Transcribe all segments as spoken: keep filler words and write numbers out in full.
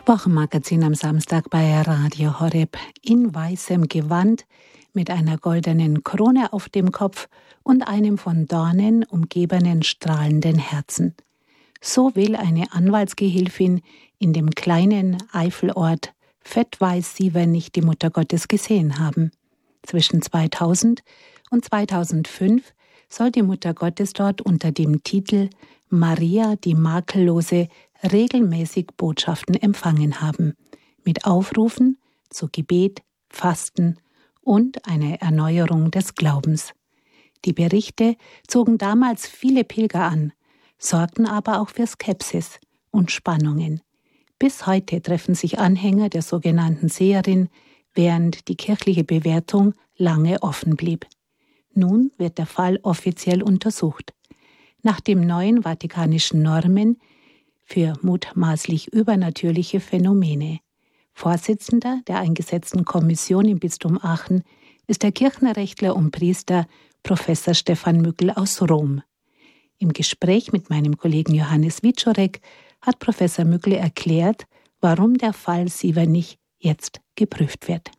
Wochenmagazin am Samstag bei Radio Horeb in weißem Gewand mit einer goldenen Krone auf dem Kopf und einem von Dornen umgebenen strahlenden Herzen. So will eine Anwaltsgehilfin in dem kleinen Eifelort Vettweiß-Sievernich die Mutter Gottes gesehen haben. Zwischen zweitausend und zweitausendfünf soll die Mutter Gottes dort unter dem Titel Maria die Makellose regelmäßig Botschaften empfangen haben, mit Aufrufen zu Gebet, Fasten und einer Erneuerung des Glaubens. Die Berichte zogen damals viele Pilger an, sorgten aber auch für Skepsis und Spannungen. Bis heute treffen sich Anhänger der sogenannten Seherin, während die kirchliche Bewertung lange offen blieb. Nun wird der Fall offiziell untersucht. Nach den neuen vatikanischen Normen für mutmaßlich übernatürliche Phänomene. Vorsitzender der eingesetzten Kommission im Bistum Aachen ist der Kirchenrechtler und Priester Professor Stefan Mückel aus Rom. Im Gespräch mit meinem Kollegen Johannes Wiczorek hat Professor Mückel erklärt, warum der Fall Sievernich jetzt geprüft wird.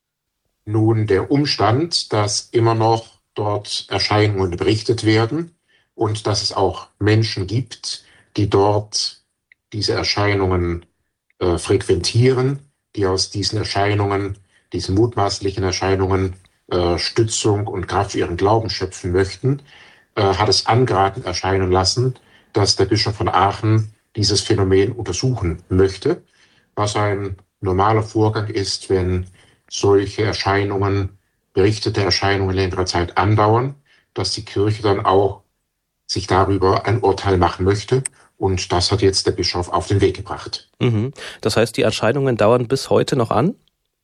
Nun, der Umstand, dass immer noch dort Erscheinungen berichtet werden und dass es auch Menschen gibt, die dort diese Erscheinungen äh, frequentieren, die aus diesen Erscheinungen, diesen mutmaßlichen Erscheinungen äh, Stützung und Kraft für ihren Glauben schöpfen möchten, äh, hat es angeraten erscheinen lassen, dass der Bischof von Aachen dieses Phänomen untersuchen möchte, was ein normaler Vorgang ist, wenn solche Erscheinungen, berichtete Erscheinungen längere Zeit andauern, dass die Kirche dann auch sich darüber ein Urteil machen möchte. Und das hat jetzt der Bischof auf den Weg gebracht. Mhm. Das heißt, die Erscheinungen dauern bis heute noch an?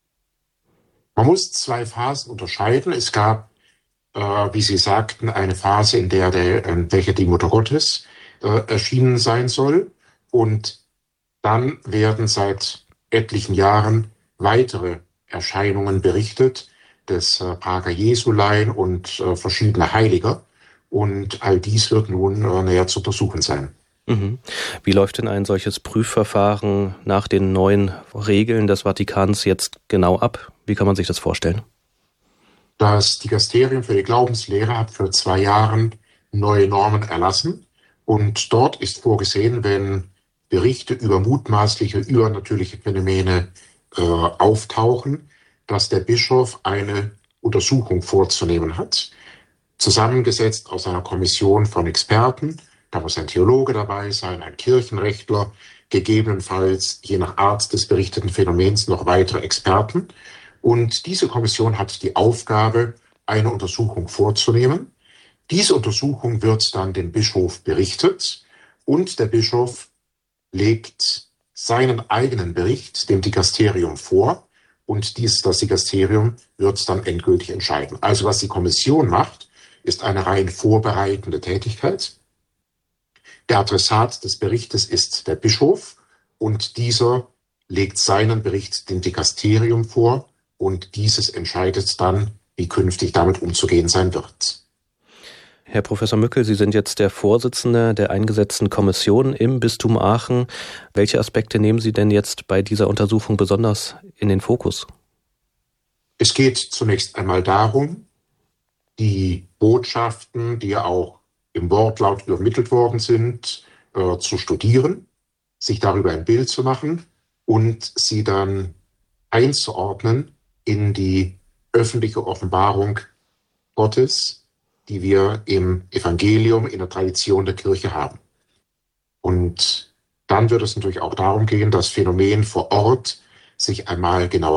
Man muss zwei Phasen unterscheiden. Es gab, äh, wie Sie sagten, eine Phase, in der der, in welcher die Mutter Gottes äh, erschienen sein soll. Und dann werden seit etlichen Jahren weitere Erscheinungen berichtet, des äh, Prager Jesulein und äh, verschiedene Heiliger. Und all dies wird nun äh, näher zu untersuchen sein. Mhm. Wie läuft denn ein solches Prüfverfahren nach den neuen Regeln des Vatikans jetzt genau ab? Wie kann man sich das vorstellen? Das Dikasterium für die Glaubenslehre hat vor zwei Jahren neue Normen erlassen. Und dort ist vorgesehen, wenn Berichte über mutmaßliche, übernatürliche Phänomene äh, auftauchen, dass der Bischof eine Untersuchung vorzunehmen hat, zusammengesetzt aus einer Kommission von Experten. Da muss ein Theologe dabei sein, ein Kirchenrechtler, gegebenenfalls je nach Art des berichteten Phänomens noch weitere Experten. Und diese Kommission hat die Aufgabe, eine Untersuchung vorzunehmen. Diese Untersuchung wird dann dem Bischof berichtet und der Bischof legt seinen eigenen Bericht dem Dikasterium vor und dies, das Dikasterium wird dann endgültig entscheiden. Also was die Kommission macht, ist eine rein vorbereitende Tätigkeit. Der Adressat des Berichtes ist der Bischof und dieser legt seinen Bericht dem Dikasterium vor und dieses entscheidet dann, wie künftig damit umzugehen sein wird. Herr Professor Mückel, Sie sind jetzt der Vorsitzende der eingesetzten Kommission im Bistum Aachen. Welche Aspekte nehmen Sie denn jetzt bei dieser Untersuchung besonders in den Fokus? Es geht zunächst einmal darum, die Botschaften, die ja auch im Wortlaut übermittelt worden sind, äh, zu studieren, sich darüber ein Bild zu machen und sie dann einzuordnen in die öffentliche Offenbarung Gottes, die wir im Evangelium, in der Tradition der Kirche haben. Und dann wird es natürlich auch darum gehen, das Phänomen vor Ort sich einmal genauer